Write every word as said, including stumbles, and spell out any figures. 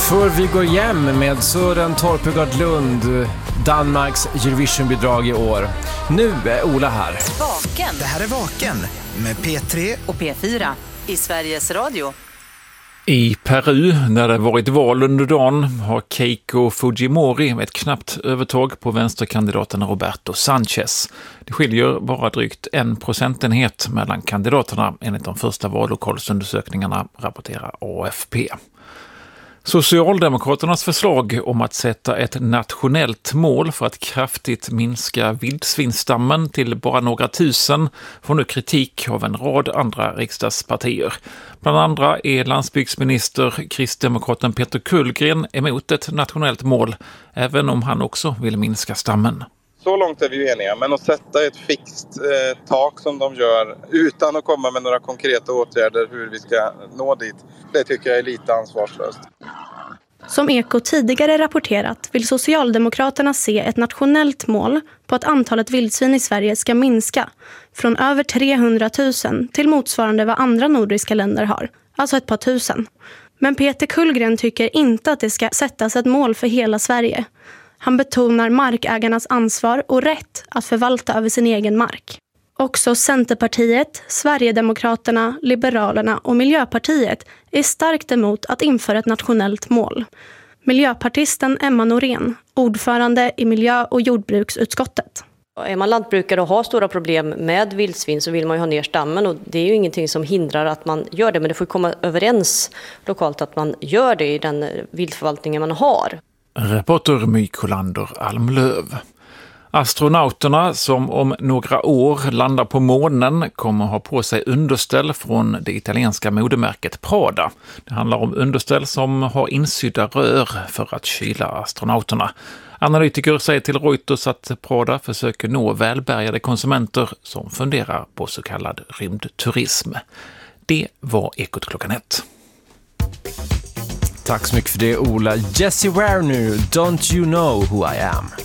För vi går hem med Søren Torpegård Lund, Danmarks Eurovision-bidrag i år. Nu är Ola här. Vaken. Det här är Vaken med P tre och P fyra i Sveriges Radio. I Peru, där det varit val under dagen, har Keiko Fujimori ett knappt övertag på vänsterkandidaten Roberto Sanchez. Det skiljer bara drygt en procentenhet mellan kandidaterna enligt de första vallokalsundersökningarna, rapporterar A F P. Socialdemokraternas förslag om att sätta ett nationellt mål för att kraftigt minska vildsvinsstammen till bara några tusen får nu kritik av en rad andra riksdagspartier. Bland andra är landsbygdsminister kristdemokraten Peter Kullgren emot ett nationellt mål, även om han också vill minska stammen. Så långt är vi ju eniga, men att sätta ett fixt eh, tak som de gör utan att komma med några konkreta åtgärder hur vi ska nå dit, det tycker jag är lite ansvarslöst. Som Eko tidigare rapporterat vill Socialdemokraterna se ett nationellt mål på att antalet vildsvin i Sverige ska minska från över trehundratusen till motsvarande vad andra nordiska länder har, alltså ett par tusen. Men Peter Kullgren tycker inte att det ska sättas ett mål för hela Sverige. Han betonar markägarnas ansvar och rätt att förvalta över sin egen mark. Också Centerpartiet, Sverigedemokraterna, Liberalerna och Miljöpartiet är starkt emot att införa ett nationellt mål. Miljöpartisten Emma Norén, ordförande i miljö- och jordbruksutskottet. Är man lantbrukare och har stora problem med vildsvin så vill man ju ha ner stammen, och det är ju ingenting som hindrar att man gör det, men det får komma överens lokalt att man gör det i den viltförvaltningen man har. Reporter My Kolander Almlöv. Astronauterna som om några år landar på månen kommer ha på sig underställ från det italienska modemärket Prada. Det handlar om underställ som har insydda rör för att kyla astronauterna. Analytiker säger till Reuters att Prada försöker nå välbärgade konsumenter som funderar på så kallad rymdturism. Det var Ekot klockan ett. Tack så mycket för det, Ola. Jessie Ware nu, Don't You Know Who I Am?